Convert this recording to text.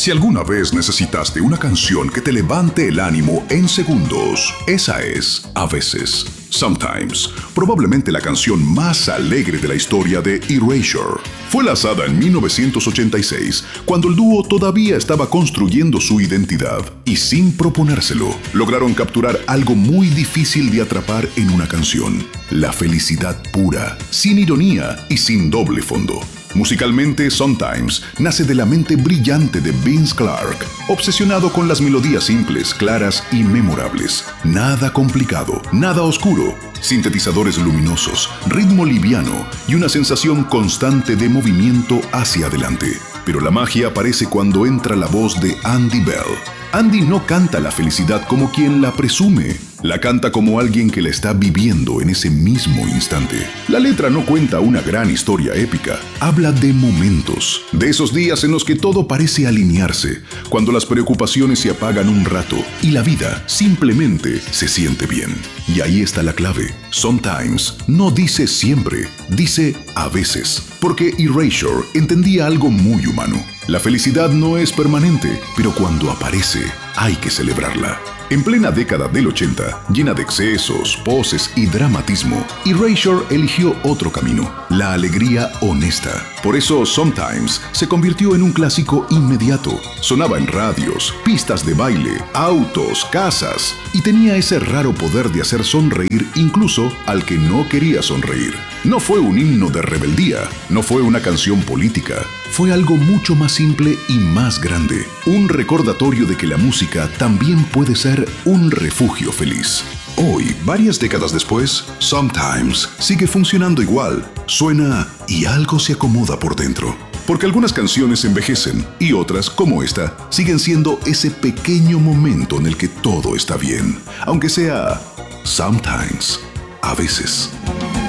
Si alguna vez necesitaste una canción que te levante el ánimo en segundos, esa es A Veces, Sometimes, probablemente la canción más alegre de la historia de Erasure. Fue lanzada en 1986, cuando el dúo todavía estaba construyendo su identidad, y sin proponérselo, lograron capturar algo muy difícil de atrapar en una canción: la felicidad pura, sin ironía y sin doble fondo. Musicalmente, Sometimes nace de la mente brillante de Vince Clarke, obsesionado con las melodías simples, claras y memorables. Nada complicado, nada oscuro. Sintetizadores luminosos, ritmo liviano y una sensación constante de movimiento hacia adelante. Pero la magia aparece cuando entra la voz de Andy Bell. Andy no canta la felicidad como quien la presume, la canta como alguien que la está viviendo en ese mismo instante. La letra no cuenta una gran historia épica, habla de momentos, de esos días en los que todo parece alinearse, cuando las preocupaciones se apagan un rato y la vida simplemente se siente bien. Y ahí está la clave. Sometimes no dice siempre, dice a veces, porque Erasure entendía algo muy humano. La felicidad no es permanente, pero cuando aparece, hay que celebrarla. En plena década del 80, llena de excesos, poses y dramatismo, Erasure eligió otro camino: la alegría honesta. Por eso Sometimes se convirtió en un clásico inmediato. Sonaba en radios, pistas de baile, autos, casas, y tenía ese raro poder de hacer sonreír incluso al que no quería sonreír. No fue un himno de rebeldía, no fue una canción política, fue algo mucho más simple y más grande. Un recordatorio de que la música también puede ser un refugio feliz. Hoy, varias décadas después, Sometimes sigue funcionando igual. Suena y algo se acomoda por dentro. Porque algunas canciones envejecen y otras, como esta, siguen siendo ese pequeño momento en el que todo está bien. Aunque sea Sometimes, a veces.